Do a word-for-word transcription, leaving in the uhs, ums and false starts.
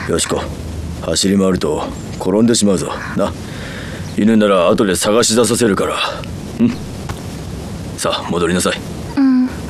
よしこ、走り回ると転んでしまうぞな。犬なら後で探し出させるから。うん、さあ戻りなさい。 うん。